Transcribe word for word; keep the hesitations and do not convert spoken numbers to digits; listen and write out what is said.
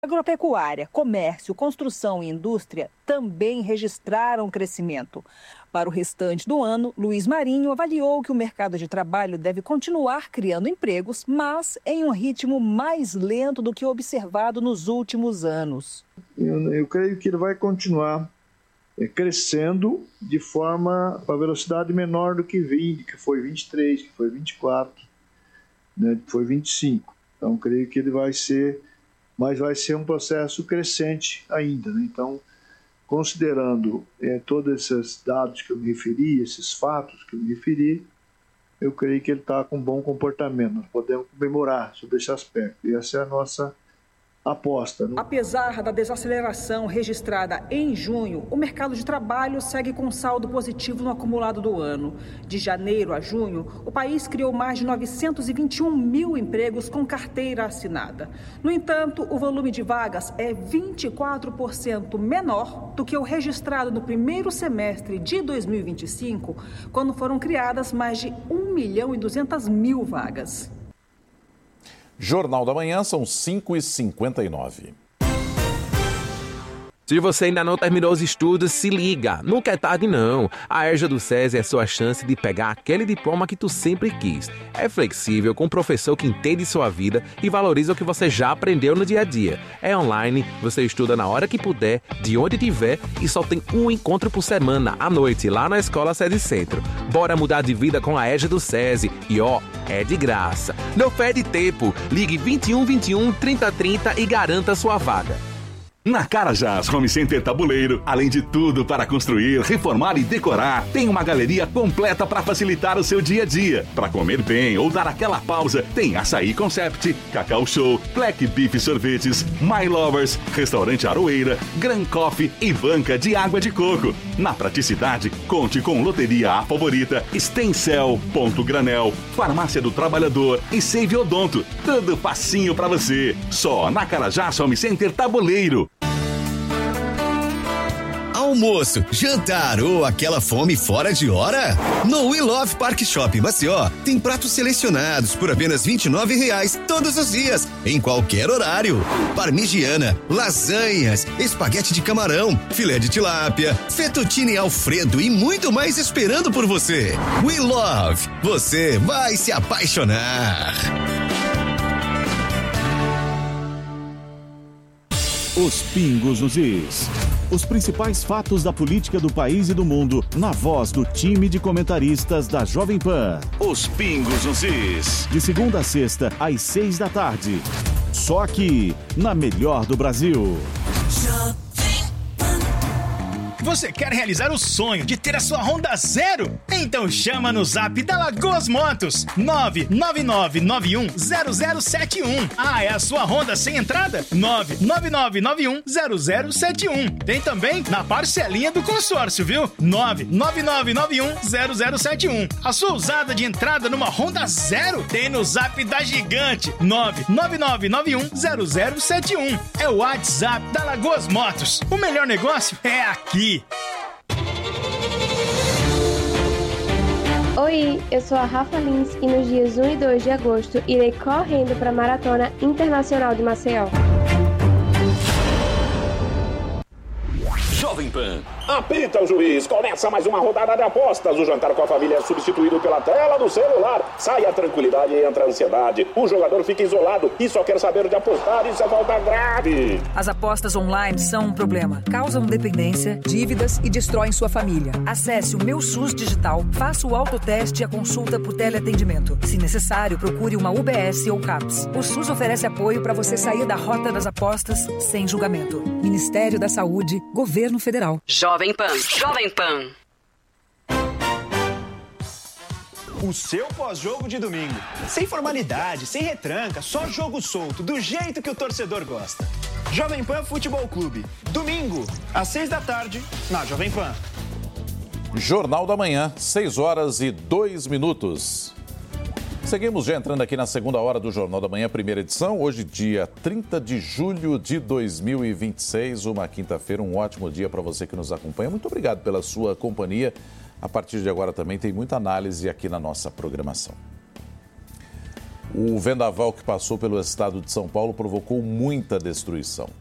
Agropecuária, comércio, construção e indústria também registraram crescimento. Para o restante do ano, Luiz Marinho avaliou que o mercado de trabalho deve continuar criando empregos, mas em um ritmo mais lento do que observado nos últimos anos. Eu, eu creio que ele vai continuar é, crescendo de forma, a velocidade menor do que vinte, que foi vinte e três, que foi vinte e quatro, né, que foi vinte e cinco. Então, creio que ele vai ser... mas vai ser um processo crescente ainda, né? Então, considerando é, todos esses dados que eu me referi, esses fatos que eu me referi, eu creio que ele está com um bom comportamento. Nós podemos comemorar sobre esse aspecto. E essa é a nossa aposta. Né? Apesar da desaceleração registrada em junho, o mercado de trabalho segue com saldo positivo no acumulado do ano. De janeiro a junho, o país criou mais de novecentos e vinte e um mil empregos com carteira assinada. No entanto, o volume de vagas é vinte e quatro por cento menor do que o registrado no primeiro semestre de dois mil e vinte e cinco, quando foram criadas mais de um milhão e duzentas mil vagas. Jornal da Manhã, são cinco e cinquenta e nove. Se você ainda não terminou os estudos, se liga, nunca é tarde não. A EJA do SESI é a sua chance de pegar aquele diploma que tu sempre quis. É flexível, com um professor que entende sua vida e valoriza o que você já aprendeu no dia a dia. É online, você estuda na hora que puder, de onde tiver e só tem um encontro por semana, à noite, lá na Escola SESI Centro. Bora mudar de vida com a EJA do SESI e ó, é de graça. Não perde tempo, ligue vinte e um, vinte e um, trinta, trinta e garanta sua vaga. Na Carajás Home Center Tabuleiro, além de tudo para construir, reformar e decorar, tem uma galeria completa para facilitar o seu dia a dia. Para comer bem ou dar aquela pausa, tem Açaí Concept, Cacau Show, Black Beef Sorvetes, My Lovers, Restaurante Aroeira, Gran Coffee e banca de água de coco. Na praticidade, conte com Loteria A Favorita, Stencel, Ponto Granel, Farmácia do Trabalhador e Save Odonto. Tudo facinho para você. Só na Carajás Home Center Tabuleiro. Almoço, jantar ou aquela fome fora de hora? No We Love Park Shop Maceió, tem pratos selecionados por apenas vinte e nove reais todos os dias, em qualquer horário. Parmigiana, lasanhas, espaguete de camarão, filé de tilápia, fettuccine Alfredo e muito mais esperando por você. We Love, você vai se apaixonar. Os pingos nos is. Os principais fatos da política do país e do mundo, na voz do time de comentaristas da Jovem Pan. Os pingos nos is. De segunda a sexta, às seis da tarde. Só aqui, na Melhor do Brasil. Você quer realizar o sonho de ter a sua Honda zero? Então chama no zap da Lagoas Motos, nove nove nove nove um zero zero sete um. Ah, é a sua Honda sem entrada? nove nove nove nove um zero zero sete um. Tem também na parcelinha do consórcio, viu? nove nove nove nove um zero zero sete um. A sua usada de entrada numa Honda zero tem no zap da Gigante, nove nove nove nove um zero zero sete um. É o WhatsApp da Lagoas Motos. O melhor negócio é aqui. Oi, eu sou a Rafa Lins e nos dias um e dois de agosto irei correndo para a Maratona Internacional de Maceió. Jovem Pan. Apita o juiz, começa mais uma rodada de apostas. O jantar com a família é substituído pela tela do celular. Sai a tranquilidade e entra a ansiedade. O jogador fica isolado e só quer saber de apostar. Isso é falta grave. As apostas online são um problema. Causam dependência, dívidas e destroem sua família. Acesse o Meu SUS Digital, faça o autoteste e a consulta por teleatendimento. Se necessário, procure uma U B S ou CAPS. O SUS oferece apoio para você sair da rota das apostas sem julgamento. Ministério da Saúde, Governo Federal. Jovem Pan. Jovem Pan. O seu pós-jogo de domingo. Sem formalidade, sem retranca, só jogo solto, do jeito que o torcedor gosta. Jovem Pan Futebol Clube. Domingo, às seis da tarde, na Jovem Pan. Jornal da Manhã, seis horas e dois minutos. Seguimos já entrando aqui na segunda hora do Jornal da Manhã, primeira edição. Hoje, dia trinta de julho de dois mil e vinte e seis, uma quinta-feira, um ótimo dia para você que nos acompanha. Muito obrigado pela sua companhia. A partir de agora também tem muita análise aqui na nossa programação. O vendaval que passou pelo estado de São Paulo provocou muita destruição.